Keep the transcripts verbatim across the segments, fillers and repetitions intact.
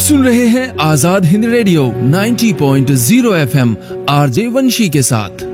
सुन रहे हैं आजाद हिंद रेडियो नब्बे पॉइंट शून्य एफएम आरजे वंशी के साथ।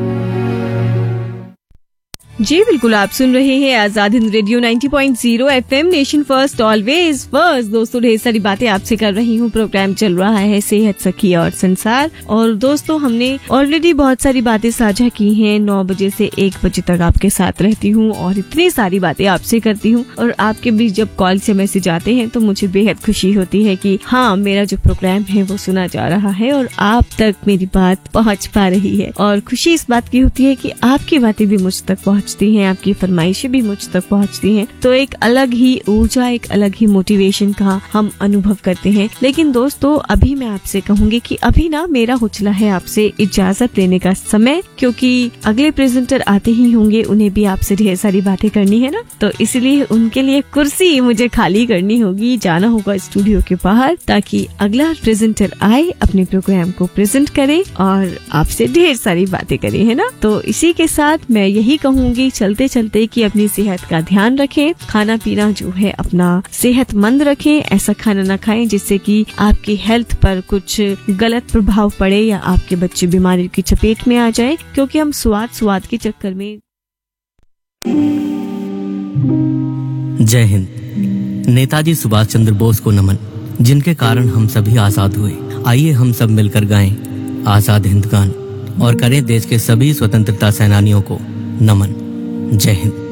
जी बिल्कुल, आप सुन रहे हैं आजाद हिंद रेडियो नब्बे पॉइंट शून्य FM, nation first always first. दोस्तों, ढेर सारी बातें आपसे कर रही हूँ। प्रोग्राम चल रहा है सेहत, सखी और संसार। और दोस्तों, हमने ऑलरेडी बहुत सारी बातें साझा की हैं। नौ बजे से एक बजे तक आपके साथ रहती हूँ और इतनी सारी बातें आपसे करती हूँ। और आपके बीच जब कॉल से मैसेज आते हैं तो मुझे बेहद खुशी होती है कि हाँ, मेरा जो प्रोग्राम है वो सुना जा रहा है और आप तक मेरी बात पहुँच पा रही है। और खुशी इस बात की होती है कि आपकी बातें भी मुझ तक पहुँच हैं, आपकी फरमाइशें भी मुझ तक पहुंचती हैं। तो एक अलग ही ऊर्जा, एक अलग ही मोटिवेशन का हम अनुभव करते हैं। लेकिन दोस्तों, अभी मैं आपसे कहूंगी कि अभी ना मेरा हो चला है आपसे इजाजत लेने का समय, क्योंकि अगले प्रेजेंटर आते ही होंगे, उन्हें भी आपसे ढेर सारी बातें करनी है ना। तो इसलिए उनके लिए कुर्सी मुझे खाली करनी होगी, जाना होगा स्टूडियो के बाहर, ताकि अगला प्रेजेंटर आए, अपने प्रोग्राम को प्रेजेंट करे और आपसे ढेर सारी बातें करे, है ना। तो इसी के साथ मैं यही कहूंगी चलते चलते कि अपनी सेहत का ध्यान रखें, खाना पीना जो है अपना सेहतमंद रखें। ऐसा खाना न खाएं जिससे कि आपकी हेल्थ पर कुछ गलत प्रभाव पड़े या आपके बच्चे बीमारी की चपेट में आ जाए, क्योंकि हम स्वाद स्वाद के चक्कर में। जय हिंद। नेताजी सुभाष चंद्र बोस को नमन, जिनके कारण हम सभी आजाद हुए। आइए हम सब मिलकर गाएं आजाद हिंद गान और करें देश के सभी स्वतंत्रता सेनानियों को नमन। जय हिंद।